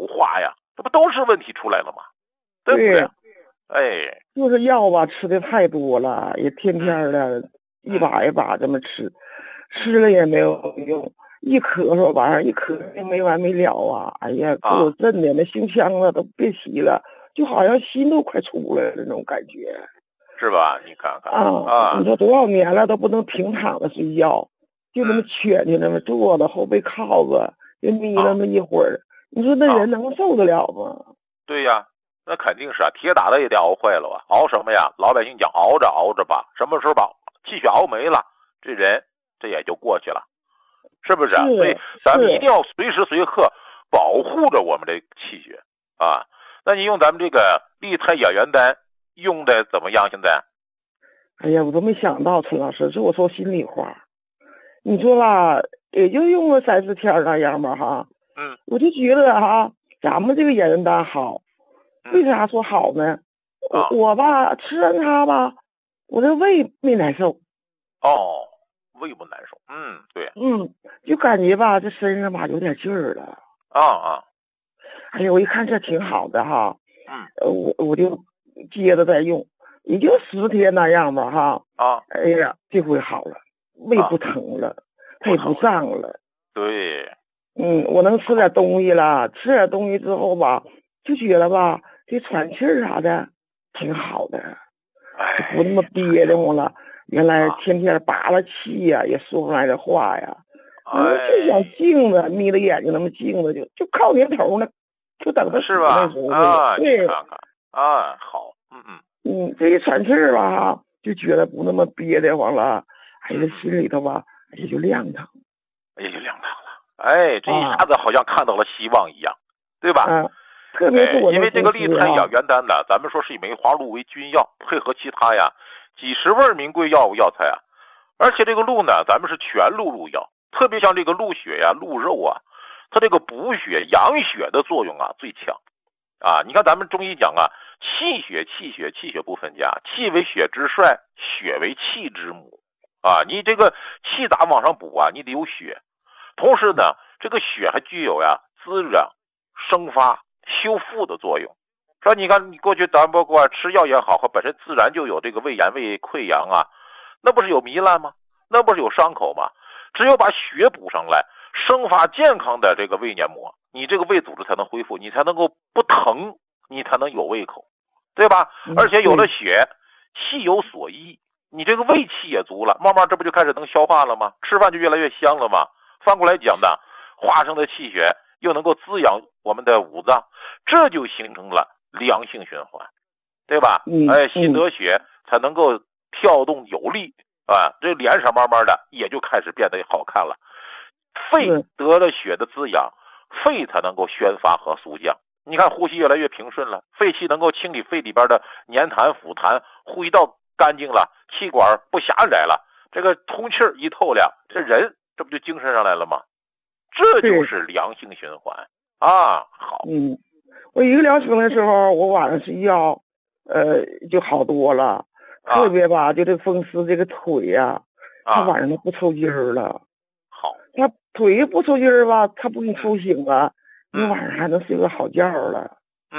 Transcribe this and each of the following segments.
化呀，这不都是问题出来了吗？对不对？哎， 就是药吧，吃的太多了，也天天的一把一把这么吃，吃了也没有用，一咳嗽玩意儿一咳嗽没完没了啊！哎呀，给我震的那胸腔子都别提了，就好像心都快出来了那种感觉， 是吧？你看看你说多少年了都不能平躺着睡觉，就那么蜷着那么坐着，后背靠着，就眯那么一会儿，你说那人能受得了吗？ 对呀。那肯定是啊，铁打的也得熬坏了啊！熬什么呀？老百姓讲熬着熬着吧，什么时候把气血熬没了，这人这也就过去了，是不是？所以咱们一定要随时随刻保护着我们这气血啊。那你用咱们这个利胎养元丹用的怎么样？现在？ 哎呀，我都没想到，陈老师，这我说心里话，你说吧，也就用了3-4天那样吧，哈。我就觉得哈，咱们这个养元丹好。为啥说好呢？我吧吃完它吧，我这胃没难受。 胃不难受。对。 就感觉吧，这身上吧有点劲儿了。哎呀，我一看这挺好的哈。我就接着再用，也就10天那样吧哈。哎呀，这回好了，胃不疼了，它也不胀了。 对。 我能吃点东西了，吃点东西之后吧，就觉得吧。这喘气儿啥的挺好的，就不那么憋得慌了。原来天天拔了气呀，也说不出来这话呀。就想静着，眯着眼睛那么静着，就靠年头呢，就等着死那时候。 对，你看看好， 这一喘气儿吧，就觉得不那么憋得慌了。哎呀，心里头吧，也就亮堂， 也就亮堂了。这一下子好像看到了希望一样，对吧？ 特别是因为这个利胎养元丹呢，咱们说是以梅花鹿为君药，配合其他呀几十味名贵药物药材啊，而且这个鹿呢，咱们是全鹿入药，特别像这个鹿血呀、鹿肉啊，它这个补血养血的作用啊最强啊。你看咱们中医讲啊，气血不分家，气为血之帅，血为气之母啊。你这个气咋往上补啊？你得有血，同时呢，这个血还具有呀滋养、生发、修复的作用，是吧？你看，你过去咱不管吃药也好，或本身自然就有这个胃炎、胃溃疡啊，那不是有糜烂吗？那不是有伤口吗？只有把血补上来，生发健康的这个胃黏膜，你这个胃组织才能恢复，你才能够不疼，你才能有胃口，对吧？而且有了血，气有所依，你这个胃气也足了，慢慢这不就开始能消化了吗？吃饭就越来越香了吗？反过来讲的，化生的气血又能够滋养我们的五脏，这就形成了良性循环，对吧？心得血才能够跳动有力啊，这脸色慢慢的也就开始变得好看了。肺得了血的滋养，肺才能够宣发和肃降。你看呼吸越来越平顺了，肺气能够清理肺里边的粘痰、腐痰，呼吸道干净了，气管不狭窄了，这个通气一透亮，这人这不就精神上来了吗？这就是良性循环啊！好， 我一个疗程的时候，我晚上睡觉，就好多了。特别吧，就这风湿这个腿呀，他晚上都不抽筋儿了。 好， 他腿不抽筋儿吧，他不给你抽醒啊，你晚上还能睡个好觉了。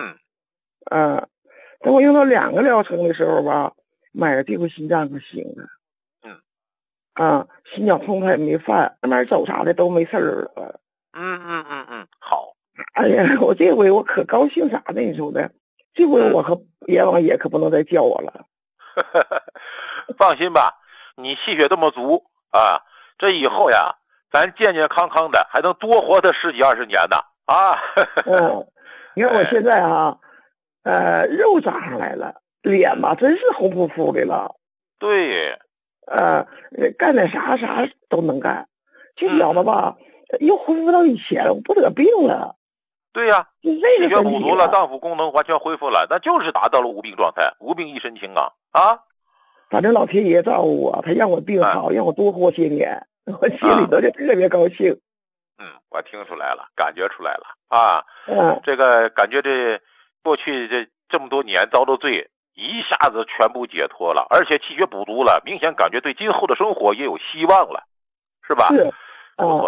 等我用到2个疗程的时候吧，买了这回心脏可行了。心绞痛它也没犯，那边走啥的都没事儿了。 好。 哎呀，我这回我可高兴啥呢？你说的，这回我可阎王爷可不能再叫我了。 放心吧，你气血这么足啊，这以后呀，咱健健康康的，还能多活他10几20年呢啊！ 你看我现在啊，肉长上来了，脸吧真是红扑扑的了。 对， 干点啥都能干，就觉得吧，又恢复到以前了，我不得病了。 对呀， 气血补足了，脏腑功能完全恢复了，那就是达到了无病状态，无病一身轻啊！ 反正老天爷照顾我，他让我病好，让我多活些年，我心里头就特别高兴。 我听出来了，感觉出来了啊！这个感觉这过去这么多年遭的罪，一下子全部解脱了，而且气血补足了，明显感觉对今后的生活也有希望了，是吧？ 是，